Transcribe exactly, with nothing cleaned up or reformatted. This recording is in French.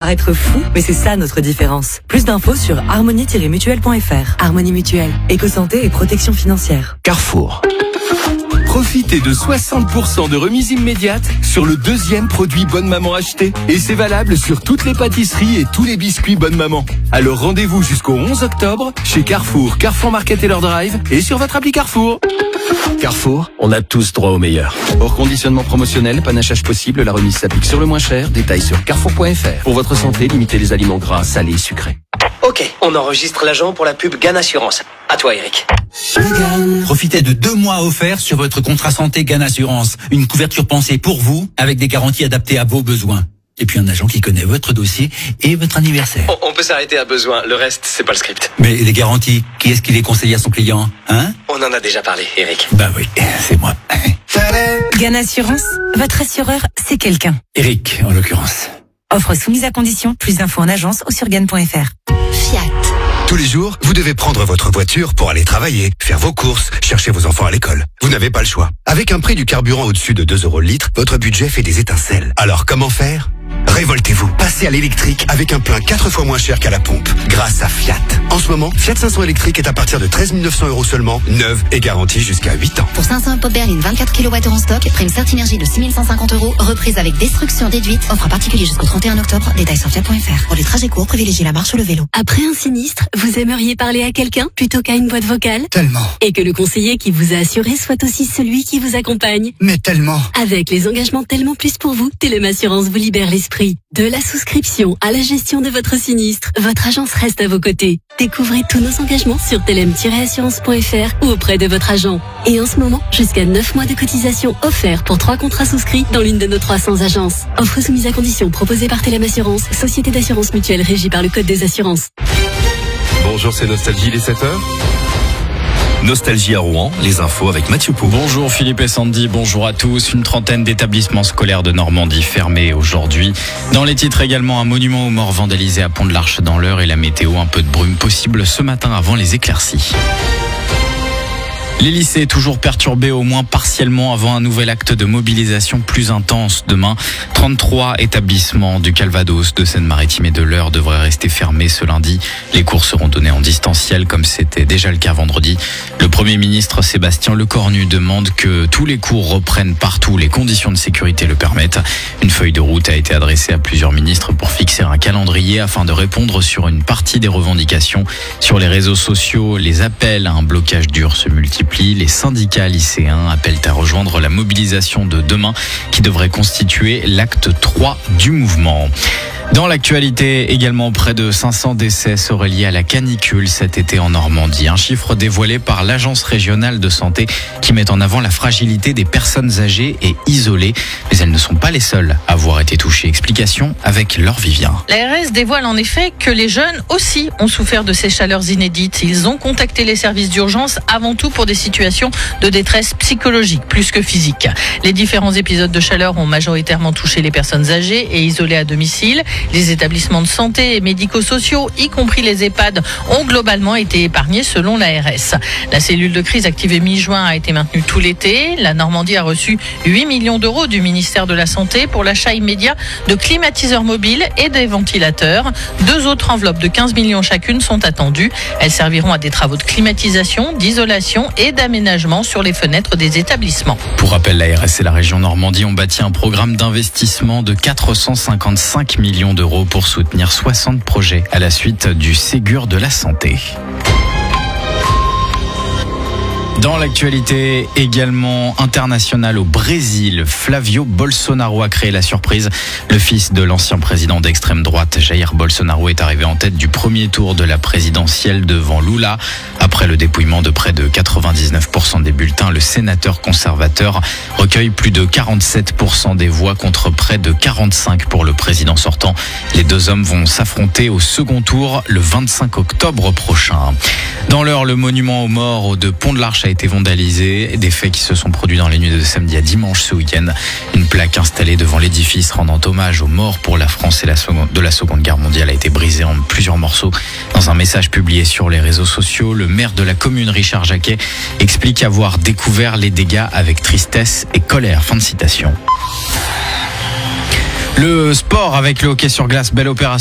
paraître fou, mais c'est ça notre différence. Plus d'infos sur harmonie tiret mutuelle point f r. Harmonie Mutuelle, éco-santé et protection financière. Carrefour. Profitez de soixante pour cent de remise immédiate sur le deuxième produit Bonne Maman acheté. Et c'est valable sur toutes les pâtisseries et tous les biscuits Bonne Maman. Alors rendez-vous jusqu'au onze octobre chez Carrefour, Carrefour Market et leur Drive et sur votre appli Carrefour. Carrefour, on a tous droit au meilleur. Hors conditionnement promotionnel, panachage possible, la remise s'applique sur le moins cher. Détails sur carrefour point f r. Pour votre santé, limitez les aliments gras, salés et sucrés. Ok, on enregistre l'agent pour la pub Gan Assurance. À toi, Eric. Profitez de deux mois offerts sur votre contrat santé Gan Assurance. Une couverture pensée pour vous, avec des garanties adaptées à vos besoins. Et puis un agent qui connaît votre dossier et votre anniversaire. On, on peut s'arrêter à besoin, le reste, c'est pas le script. Mais les garanties, qui est-ce qui les conseille à son client, hein? On en a déjà parlé, Eric. Bah oui, c'est moi. Gan Assurance, votre assureur, c'est quelqu'un. Eric, en l'occurrence. Offre soumise à condition, plus d'infos en agence ou sur gan point f r. Fiat. Tous les jours, vous devez prendre votre voiture pour aller travailler, faire vos courses, chercher vos enfants à l'école. Vous n'avez pas le choix. Avec un prix du carburant au-dessus de deux euros le litre, votre budget fait des étincelles. Alors comment faire ? Révoltez-vous. Passez à l'électrique avec un plein quatre fois moins cher qu'à la pompe. Grâce à Fiat. En ce moment, Fiat cinq cents électrique est à partir de treize mille neuf cents euros seulement, neuve et garantie jusqu'à huit ans. Pour cinq cents pop berline vingt-quatre kilowattheures en stock, prime Certinergie de six mille cent cinquante euros, reprise avec destruction déduite, offre à particulier jusqu'au trente et un octobre, détails sur fiat point f r. Pour les trajets courts, privilégiez la marche ou le vélo. Après un sinistre, vous aimeriez parler à quelqu'un plutôt qu'à une boîte vocale? Tellement. Et que le conseiller qui vous a assuré soit aussi celui qui vous accompagne? Mais tellement. Avec les engagements Tellement Plus pour vous, Telem Assurance vous libère l'esprit. De la souscription à la gestion de votre sinistre, votre agence reste à vos côtés. Découvrez tous nos engagements sur telem tiret assurance point f r ou auprès de votre agent. Et en ce moment, jusqu'à neuf mois de cotisation offerts pour trois contrats souscrits dans l'une de nos trois cents agences. Offre soumise à condition proposée par Telem Assurance, société d'assurance mutuelle régie par le Code des assurances. Bonjour, c'est Nostalgie, les sept heures. Nostalgie à Rouen, les infos avec Mathieu Pou. Bonjour Philippe et Sandy, bonjour à tous. Une trentaine d'établissements scolaires de Normandie fermés aujourd'hui. Dans les titres également, un monument aux morts vandalisé à Pont de l'Arche dans l'Eure et la météo, un peu de brume possible ce matin avant les éclaircies. Les lycées toujours perturbés au moins partiellement avant un nouvel acte de mobilisation plus intense demain. trente-trois établissements du Calvados, de Seine-Maritime et de l'Eure devraient rester fermés ce lundi. Les cours seront donnés en distanciel comme c'était déjà le cas vendredi. Le Premier ministre Sébastien Lecornu demande que tous les cours reprennent partout, les conditions de sécurité le permettent. Une feuille de route a été adressée à plusieurs ministres pour fixer un calendrier afin de répondre sur une partie des revendications. Sur les réseaux sociaux, les appels à un blocage dur se multiplient. Les syndicats lycéens appellent à rejoindre la mobilisation de demain qui devrait constituer l'acte trois du mouvement. Dans l'actualité, également près de cinq cents décès seraient liés à la canicule cet été en Normandie. Un chiffre dévoilé par l'Agence régionale de santé qui met en avant la fragilité des personnes âgées et isolées. Mais elles ne sont pas les seules à avoir été touchées. Explication avec Laure Vivien. L'A R S dévoile en effet que les jeunes aussi ont souffert de ces chaleurs inédites. Ils ont contacté les services d'urgence avant tout pour des situations de détresse psychologique plus que physique. Les différents épisodes de chaleur ont majoritairement touché les personnes âgées et isolées à domicile. Les établissements de santé et médico-sociaux, y compris les EHPAD, ont globalement été épargnés selon l'A R S. La cellule de crise activée mi-juin a été maintenue tout l'été. La Normandie a reçu huit millions d'euros du ministère de la Santé pour l'achat immédiat de climatiseurs mobiles et des ventilateurs. Deux autres enveloppes de quinze millions chacune sont attendues. Elles serviront à des travaux de climatisation, d'isolation et d'aménagement sur les fenêtres des établissements. Pour rappel, l'A R S et la région Normandie ont bâti un programme d'investissement de quatre cent cinquante-cinq millions d'euros pour soutenir soixante projets à la suite du Ségur de la santé. Dans l'actualité également internationale au Brésil, Flavio Bolsonaro a créé la surprise. Le fils de l'ancien président d'extrême droite, Jair Bolsonaro, est arrivé en tête du premier tour de la présidentielle devant Lula. Après le dépouillement de près de quatre-vingt-dix-neuf pour cent des bulletins, le sénateur conservateur recueille plus de quarante-sept pour cent des voix contre près de quarante-cinq pour le président sortant. Les deux hommes vont s'affronter au second tour le vingt-cinq octobre prochain. Dans l'heure, le monument aux morts de Pont de l'Arche a été vandalisé. Des faits qui se sont produits dans les nuits de samedi à dimanche ce week-end. Une plaque installée devant l'édifice rendant hommage aux morts pour la France et la seconde, de la Seconde Guerre mondiale a été brisée en plusieurs morceaux. Dans un message publié sur les réseaux sociaux, le maire de la commune, Richard Jacquet, explique avoir découvert les dégâts avec tristesse et colère. Fin de citation. Le sport avec le hockey sur glace, belle opération.